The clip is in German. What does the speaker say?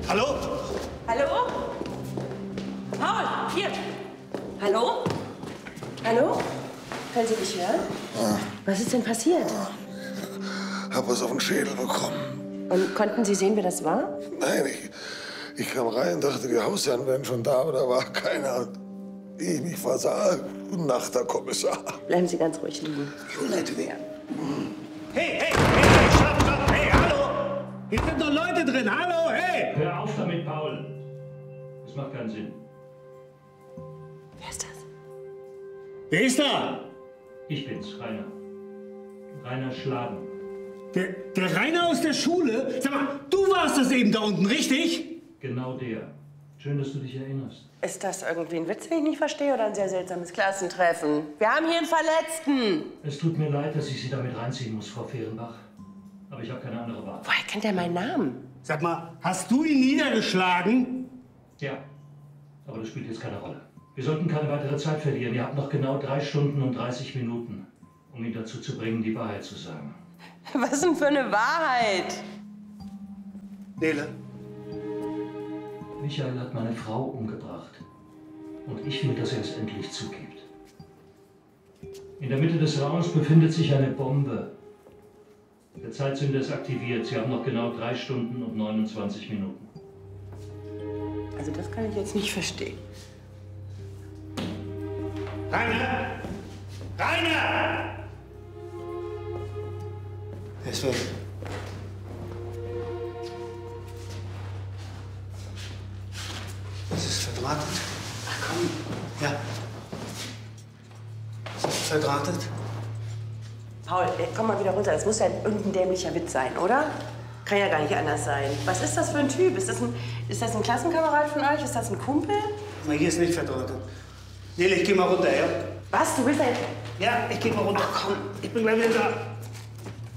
Hallo? Hallo? Paul, hier. Hallo? Hallo? Können Sie mich hören? Ja. Was ist denn passiert? Hab was auf den Schädel bekommen. Und konnten Sie sehen, wer das war? Nein, ich kam rein, dachte, die Hausherren wären schon da, aber da war keiner. Ehe ich mich versah, gute Nacht, Herr Kommissar. Bleiben Sie ganz ruhig liegen. Hey, stopp, hey, hallo! Hier sind doch Leute drin, hallo, hey! Hör auf damit, Paul. Das macht keinen Sinn. Wer ist das? Wer ist da? Ich bin's, Rainer. Rainer Schladen. Der Rainer aus der Schule? Sag mal, du warst das eben da unten, richtig? Genau der. Schön, dass du dich erinnerst. Ist das irgendwie ein Witz, den ich nicht verstehe, oder ein sehr seltsames Klassentreffen? Wir haben hier einen Verletzten. Es tut mir leid, dass ich Sie damit reinziehen muss, Frau Fehrenbach. Aber ich habe keine andere Wahl. Woher kennt er meinen Namen? Sag mal, hast du ihn niedergeschlagen? Ja, aber das spielt jetzt keine Rolle. Wir sollten keine weitere Zeit verlieren. Ihr habt noch genau 3 Stunden und 30 Minuten, um ihn dazu zu bringen, die Wahrheit zu sagen. Was denn für eine Wahrheit? Nele. Michael hat meine Frau umgebracht. Und ich will, dass er es endlich zugibt. In der Mitte des Raums befindet sich eine Bombe. Der Zeitzünder ist aktiviert. Sie haben noch genau 3 Stunden und 29 Minuten. Also das kann ich jetzt nicht verstehen. Rainer! Rainer! Er ist weg. Es ist verdrahtet. Ach komm. Ja. Es ist verdrahtet. Paul, komm mal wieder runter. Das muss ja irgendein dämlicher Witz sein, oder? Kann ja gar nicht anders sein. Was ist das für ein Typ? Ist das ein Klassenkamerad von euch? Ist das ein Kumpel? Na, hier ist nicht verdrahtet. Nele, ich geh mal runter, ja? Was? Du willst da jetzt... Ja, ich geh mal runter. Ach komm. Ich bin gleich wieder da.